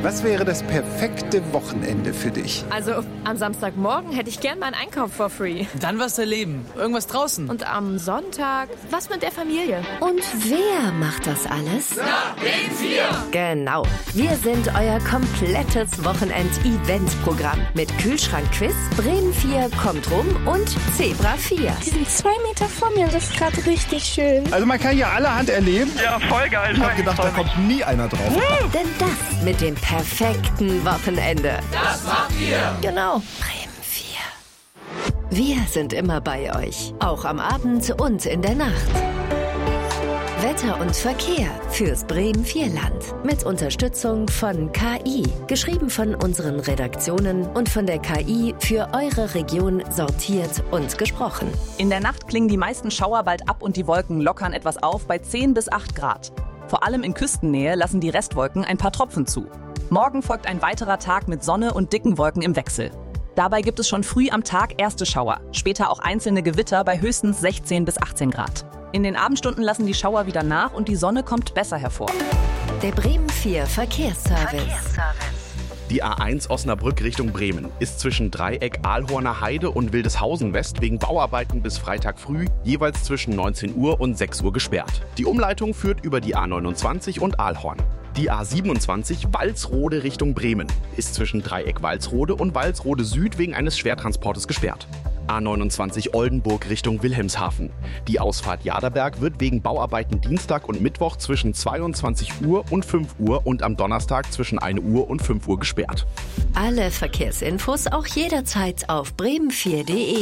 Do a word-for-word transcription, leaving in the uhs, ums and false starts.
was wäre das perfekte Wochenende für dich? Also, am Samstagmorgen hätte ich gern meinen Einkauf for free. Dann was erleben. Irgendwas draußen. Und am Sonntag was mit der Familie. Und wer macht das alles? Na, Bremen vier! Genau. Wir sind euer komplettes Wochenend-Event-Programm. Mit Kühlschrank-Quiz, Bremen vier kommt rum und Zebra vier. Die sind zwei Meter vor mir und das ist gerade richtig schön. Also man kann ja allerhand erleben. Ja, voll geil. Ich hab gedacht, da kommt nie einer drauf. Uh, denn das mit dem perfekten Wochenende. Das macht ihr. Genau. Bremen vier. Wir sind immer bei euch. Auch am Abend und in der Nacht. Wetter und Verkehr fürs Bremen vier Land. Mit Unterstützung von K I. Geschrieben von unseren Redaktionen und von der K I für eure Region sortiert und gesprochen. In der Nacht klingen die meisten Schauer bald ab und die Wolken lockern etwas auf bei zehn bis acht Grad. Vor allem in Küstennähe lassen die Restwolken ein paar Tropfen zu. Morgen folgt ein weiterer Tag mit Sonne und dicken Wolken im Wechsel. Dabei gibt es schon früh am Tag erste Schauer, später auch einzelne Gewitter bei höchstens sechzehn bis achtzehn Grad. In den Abendstunden lassen die Schauer wieder nach und die Sonne kommt besser hervor. Der Bremen vier Verkehrsservice. Verkehrsservice. Die A eins Osnabrück Richtung Bremen ist zwischen Dreieck Ahlhorner Heide und Wildeshausen West wegen Bauarbeiten bis Freitag früh jeweils zwischen neunzehn Uhr und sechs Uhr gesperrt. Die Umleitung führt über die A neunundzwanzig und Ahlhorn. Die A siebenundzwanzig Walsrode Richtung Bremen ist zwischen Dreieck Walsrode und Walsrode Süd wegen eines Schwertransportes gesperrt. A neunundzwanzig Oldenburg Richtung Wilhelmshaven. Die Ausfahrt Jaderberg wird wegen Bauarbeiten Dienstag und Mittwoch zwischen zweiundzwanzig Uhr und fünf Uhr und am Donnerstag zwischen ein Uhr und fünf Uhr gesperrt. Alle Verkehrsinfos auch jederzeit auf bremen vier punkt de.